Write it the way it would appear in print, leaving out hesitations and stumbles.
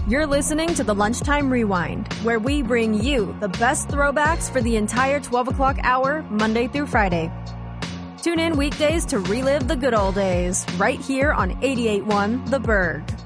You're listening to the Lunchtime Rewind, where we bring you the best throwbacks for the entire 12 o'clock hour, Monday through Friday. Tune in weekdays to relive the good old days, right here on 88.1 The Berg.